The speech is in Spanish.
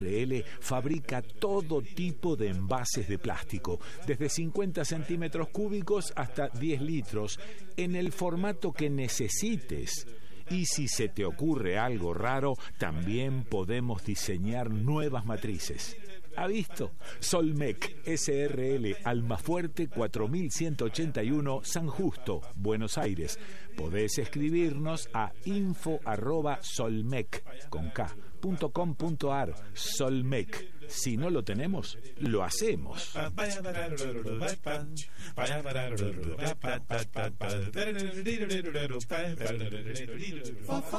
SRL fabrica todo tipo de envases de plástico, desde 50 centímetros cúbicos hasta 10 litros, en el formato que necesites. Y si se te ocurre algo raro, también podemos diseñar nuevas matrices. ¿Ha visto? Solmec SRL, Almafuerte 4181, San Justo, Buenos Aires. Podés escribirnos a info@solmec.com.ar. Solmec. Si no lo tenemos, lo hacemos.